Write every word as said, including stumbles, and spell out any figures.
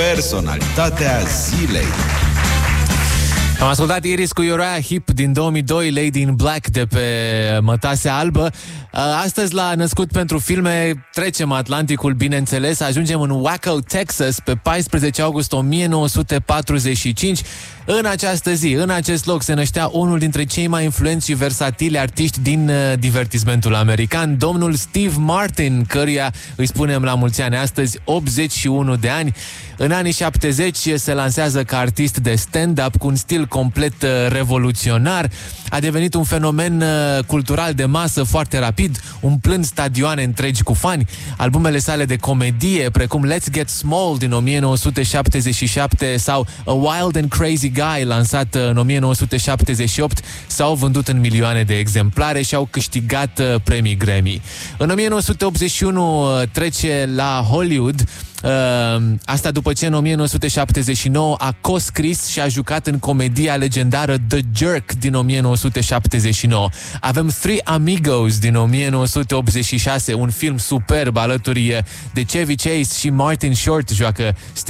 Personalitatea zilei. Am ascultat Iris cu Uriah Heep din două mii doi, Lady in Black de pe Mătasea Albă. Astăzi l-a născut pentru filme, trecem Atlanticul, bineînțeles, ajungem în Waco, Texas, pe paisprezece august o mie nouă sute patruzeci și cinci. În această zi, în acest loc, se năștea unul dintre cei mai influenți și versatili artiști din uh, divertismentul american, domnul Steve Martin, căruia îi spunem la mulți ani astăzi, optzeci și unu de ani. În anii șaptezeci se lansează ca artist de stand-up cu un stil complet uh, revoluționar. A devenit un fenomen uh, cultural de masă foarte rapid, umplând stadioane întregi cu fani. Albumele sale de comedie, precum Let's Get Small din o mie nouă sute șaptezeci și șapte sau A Wild and Crazy Guy, lansat în o mie nouă sute șaptezeci și opt, s-au vândut în milioane de exemplare și au câștigat uh, premii Grammy. În o mie nouă sute optzeci și unu uh, trece la Hollywood. Uh, asta după ce în o mie nouă sute șaptezeci și nouă a co-scris și a jucat în comedia legendară The Jerk din o mie nouă sute șaptezeci și nouă. Avem Three Amigos din o mie nouă sute optzeci și șase, un film superb alături de Chevy Chase și Martin Short, joacă